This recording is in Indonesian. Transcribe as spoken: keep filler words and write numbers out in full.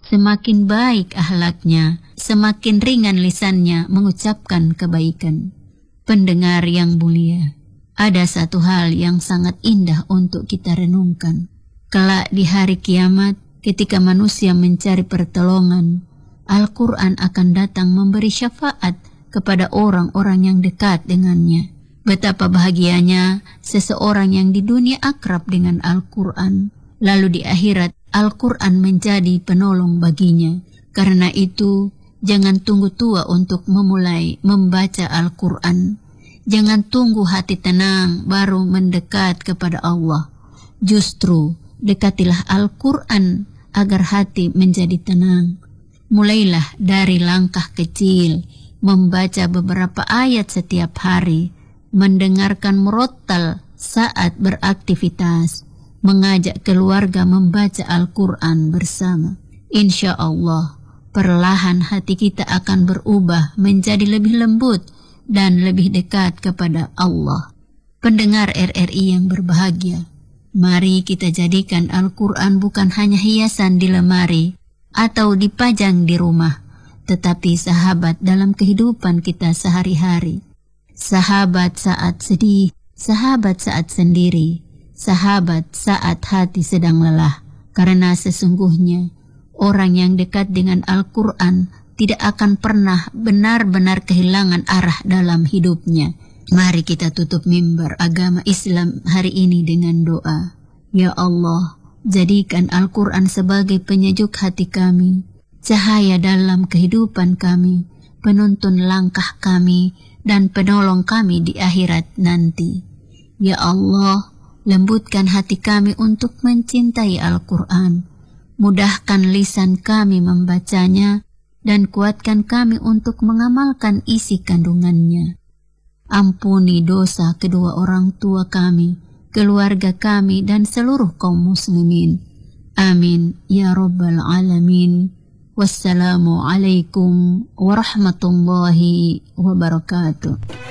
semakin baik akhlaknya, semakin ringan lisannya mengucapkan kebaikan. Pendengar yang mulia, ada satu hal yang sangat indah untuk kita renungkan. Kelak di hari kiamat, ketika manusia mencari pertolongan, Al-Quran akan datang memberi syafaat kepada orang-orang yang dekat dengannya. Betapa bahagianya seseorang yang di dunia akrab dengan Al-Quran, lalu di akhirat Al-Quran menjadi penolong baginya. Karena itu, jangan tunggu tua untuk memulai membaca Al-Quran. Jangan tunggu hati tenang baru mendekat kepada Allah. Justru, dekatilah Al-Quran agar hati menjadi tenang. Mulailah dari langkah kecil, membaca beberapa ayat setiap hari, mendengarkan murattal saat beraktivitas, mengajak keluarga membaca Al-Quran bersama. Insya Allah, perlahan hati kita akan berubah menjadi lebih lembut dan lebih dekat kepada Allah. Pendengar R R I yang berbahagia, mari kita jadikan Al-Quran bukan hanya hiasan di lemari atau dipajang di rumah, tetapi sahabat dalam kehidupan kita sehari-hari. Sahabat saat sedih, sahabat saat sendiri, sahabat saat hati sedang lelah. Karena sesungguhnya orang yang dekat dengan Al-Quran tidak akan pernah benar-benar kehilangan arah dalam hidupnya. Mari kita tutup mimbar agama Islam hari ini dengan doa. Ya Allah, jadikan Al-Quran sebagai penyejuk hati kami, cahaya dalam kehidupan kami, penuntun langkah kami, dan penolong kami di akhirat nanti. Ya Allah, lembutkan hati kami untuk mencintai Al-Quran. Mudahkan lisan kami membacanya, dan kuatkan kami untuk mengamalkan isi kandungannya. Ampuni dosa kedua orang tua kami, keluarga kami, dan seluruh kaum muslimin. Amin ya rabbal alamin. Wassalamualaikum warahmatullahi wabarakatuh.